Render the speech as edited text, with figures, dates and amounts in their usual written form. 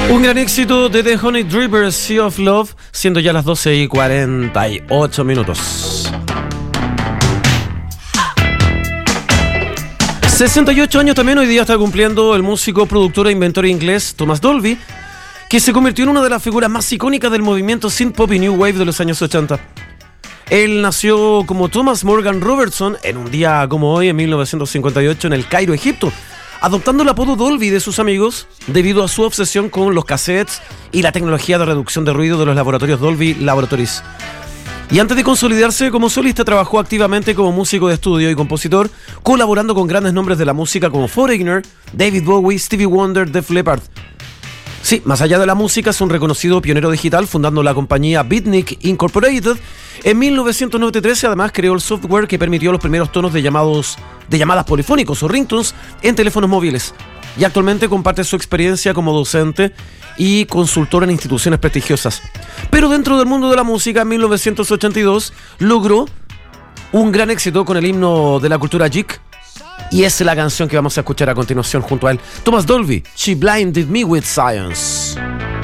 Un gran éxito de The Honey Drippers, Sea of Love, siendo ya las 12:48 minutos. 68 años también hoy día está cumpliendo el músico, productor e inventor inglés Thomas Dolby, que se convirtió en una de las figuras más icónicas del movimiento synth pop y new wave de los años 80. Él nació como Thomas Morgan Robertson en un día como hoy, en 1958, en el Cairo, Egipto, adoptando el apodo Dolby de sus amigos debido a su obsesión con los cassettes y la tecnología de reducción de ruido de los laboratorios Dolby Laboratories. Y antes de consolidarse como solista, trabajó activamente como músico de estudio y compositor, colaborando con grandes nombres de la música como Foreigner, David Bowie, Stevie Wonder, Def Leppard. Sí, más allá de la música, es un reconocido pionero digital, fundando la compañía Beatnik Incorporated. En 1993, además, creó el software que permitió los primeros tonos de llamadas polifónicos o ringtones en teléfonos móviles. Y actualmente comparte su experiencia como docente y consultor en instituciones prestigiosas. Pero dentro del mundo de la música, en 1982, logró un gran éxito con el himno de la cultura geek. Y es la canción que vamos a escuchar a continuación junto a él. Thomas Dolby, She Blinded Me With Science.